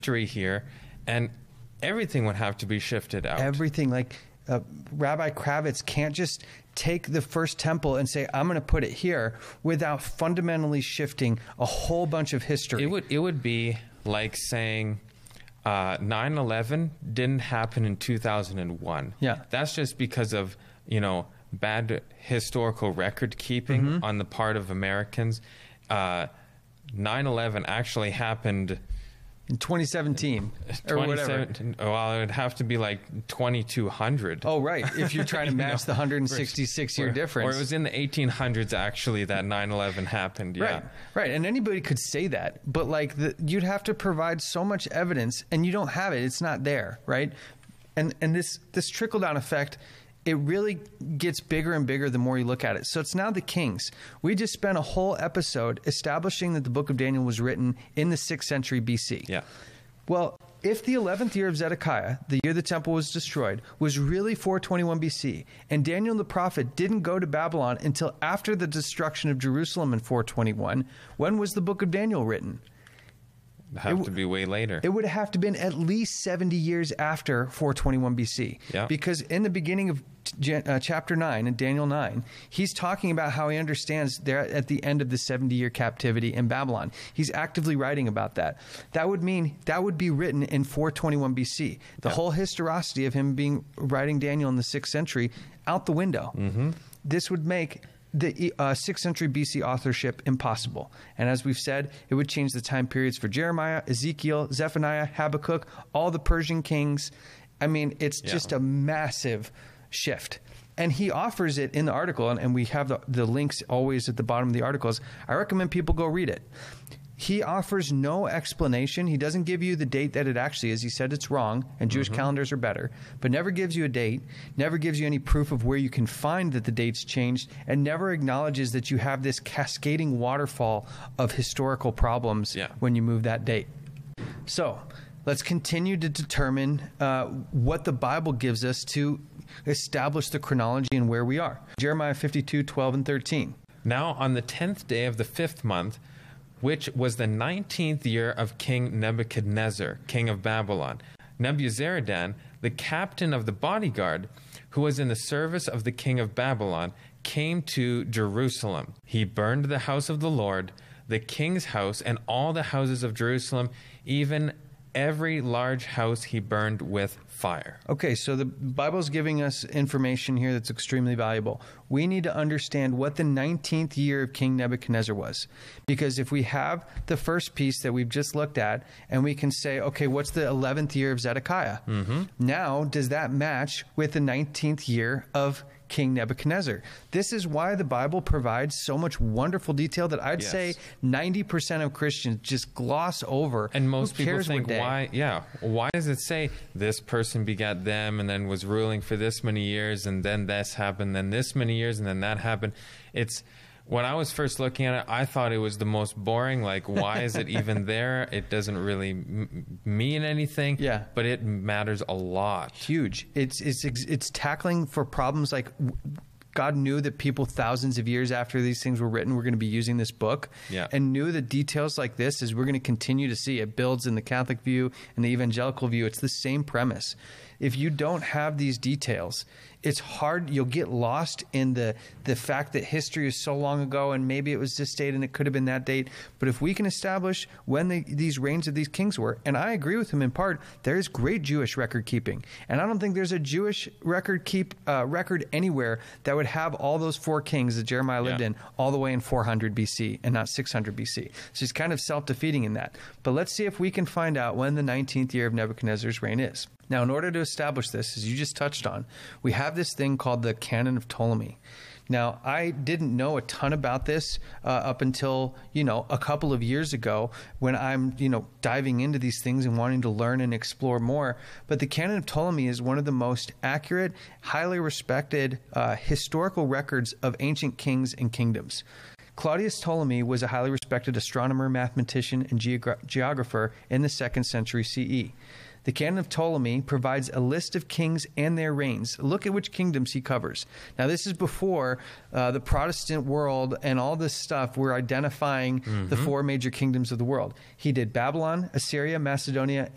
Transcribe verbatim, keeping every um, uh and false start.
history here, and everything would have to be shifted out. Everything. Like uh, Rabbi Kravitz can't just take the first temple and say, I'm going to put it here, without fundamentally shifting a whole bunch of history. It would it would be like saying uh, nine eleven didn't happen in two thousand one. Yeah. That's just because of, you know, bad historical record keeping mm-hmm. on the part of Americans. Uh, nine eleven actually happened in twenty seventeen or whatever. Well, it would have to be like twenty-two hundred. Oh, right. If you're trying to match know, the one hundred sixty-six year or, difference. Or it was in the eighteen hundreds, actually, that nine eleven happened. Yeah. Right. Right. And anybody could say that. But like the, you'd have to provide so much evidence, and you don't have it. It's not there. Right. And, and this, this trickle down effect, it really gets bigger and bigger the more you look at it. So it's now the kings. We just spent a whole episode establishing that the book of Daniel was written in the sixth century B C. Yeah. Well, if the eleventh year of Zedekiah, the year the temple was destroyed, was really four twenty-one B C, and Daniel the prophet didn't go to Babylon until after the destruction of Jerusalem in four twenty-one, when was the book of Daniel written? It'd have it, to be way later. It would have to been at least seventy years after four twenty-one B C. Yeah. Because in the beginning of uh, chapter nine, in Daniel nine, he's talking about how he understands they're at the end of the seventy-year captivity in Babylon. He's actively writing about that. That would mean that would be written in four twenty-one B C. The yeah. whole historicity of him being writing Daniel in the sixth century out the window. Mm-hmm. This would make the uh, sixth century B C authorship impossible. And as we've said, it would change the time periods for Jeremiah, Ezekiel, Zephaniah, Habakkuk, all the Persian kings. I mean, it's yeah. just a massive shift. And he offers it in the article, and, and we have the, the links always at the bottom of the articles. I recommend people go read it. He offers no explanation. He doesn't give you the date that it actually is. He said it's wrong, and Jewish mm-hmm. calendars are better, but never gives you a date, never gives you any proof of where you can find that the date's changed, and never acknowledges that you have this cascading waterfall of historical problems yeah. when you move that date. So let's continue to determine uh, what the Bible gives us to establish the chronology and where we are. Jeremiah fifty-two, twelve, and thirteen. Now on the tenth day of the fifth month, which was the nineteenth year of King Nebuchadnezzar, king of Babylon, Nebuzaradan, the captain of the bodyguard, who was in the service of the king of Babylon, came to Jerusalem. He burned the house of the Lord, the king's house, and all the houses of Jerusalem, even every large house he burned with fire. Okay, so the Bible's giving us information here that's extremely valuable. We need to understand what the nineteenth year of King Nebuchadnezzar was. Because if we have the first piece that we've just looked at, and we can say, okay, what's the eleventh year of Zedekiah? Mm-hmm. Now, does that match with the nineteenth year of King Nebuchadnezzar? This is why the Bible provides so much wonderful detail that I'd yes. say ninety percent of Christians just gloss over. And most Who people cares think, what day? why, yeah, why does it say this person begat them and then was ruling for this many years and then this happened, then this many years and then that happened? It's, when I was first looking at it, I thought it was the most boring. Like, why is it even there? It doesn't really m- mean anything. Yeah. But it matters a lot. Huge. It's it's it's tackling for problems like God knew that people thousands of years after these things were written were going to be using this book, yeah. and knew that details like this, as we're going to continue to see, it builds in the Catholic view and the evangelical view. It's the same premise. If you don't have these details, it's hard. You'll get lost in the the fact that history is so long ago, and maybe it was this date and it could have been that date. But if we can establish when the, these reigns of these kings were, and I agree with him in part, there is great Jewish record keeping, and I don't think there's a Jewish record keep uh, record anywhere that would have all those four kings that Jeremiah lived yeah. in all the way in four hundred B C and not six hundred B C. So he's kind of self-defeating in that. But let's see if we can find out when the nineteenth year of Nebuchadnezzar's reign is. Now, in order to establish this, as you just touched on, we have this thing called the Canon of Ptolemy. Now, I didn't know a ton about this uh, up until, you know, a couple of years ago when I'm, you know, diving into these things and wanting to learn and explore more. But the Canon of Ptolemy is one of the most accurate, highly respected uh, historical records of ancient kings and kingdoms. Claudius Ptolemy was a highly respected astronomer, mathematician, and geogra- geographer in the second century C E. The Canon of Ptolemy provides a list of kings and their reigns. Look at which kingdoms he covers. Now, this is before uh, the Protestant world and all this stuff. We're identifying mm-hmm. the four major kingdoms of the world. He did Babylon, Assyria, Macedonia,